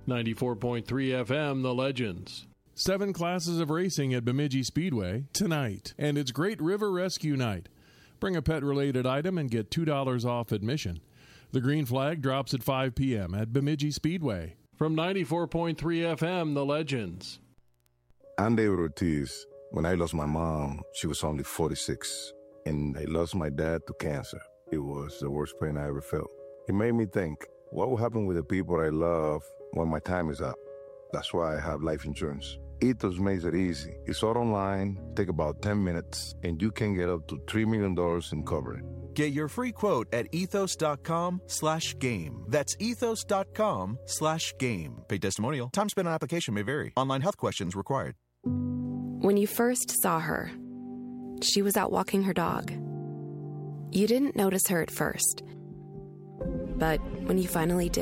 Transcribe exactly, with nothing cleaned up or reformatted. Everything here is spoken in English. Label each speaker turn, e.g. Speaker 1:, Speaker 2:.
Speaker 1: ninety-four point three F M, The Legends. Seven classes of racing at Bemidji Speedway tonight, and it's Great River Rescue Night. Bring a pet-related item and get two dollars off admission. The green flag drops at five p.m. at Bemidji Speedway. From ninety-four point three F M, The Legends.
Speaker 2: I'm David Ortiz. When I lost my mom, she was only forty-six, and I lost my dad to cancer. It was the worst pain I ever felt. It made me think, what will happen with the people I love when my time is up? That's why I have life insurance. Ethos makes it easy. It's all online, take about ten minutes, and you can get up to three million dollars in coverage.
Speaker 3: Get your free quote at ethos.com slash game. That's ethos.com slash game. Paid testimonial. Time spent on application may vary. Online health questions required.
Speaker 4: When you first saw her, she was out walking her dog. You didn't notice her at first. But when you finally did,